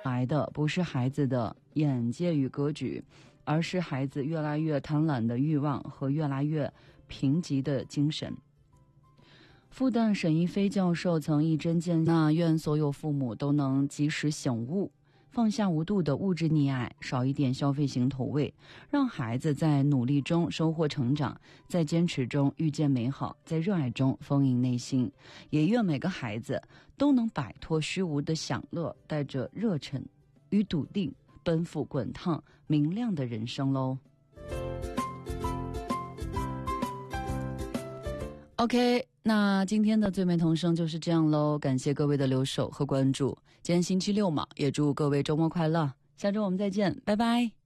来的不是孩子的眼界与格局，而是孩子越来越贪婪的欲望和越来越贫瘠的精神。复旦沈一飞教授曾一针见血，那愿所有父母都能及时醒悟，放下无度的物质溺爱，少一点消费型投喂，让孩子在努力中收获成长，在坚持中遇见美好，在热爱中丰盈内心。也愿每个孩子都能摆脱虚无的享乐，带着热忱与笃定，奔赴滚烫明亮的人生喽。OK， 那今天的最美童声就是这样喽，感谢各位的留守和关注。今天星期六嘛，也祝各位周末快乐，下周我们再见，拜拜。